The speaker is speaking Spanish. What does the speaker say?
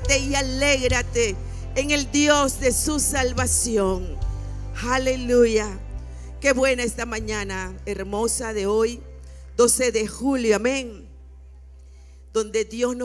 gózate y alégrate en el Dios de su salvación. Aleluya. Qué buena esta mañana hermosa de hoy, 12 de julio, amén, donde Dios nos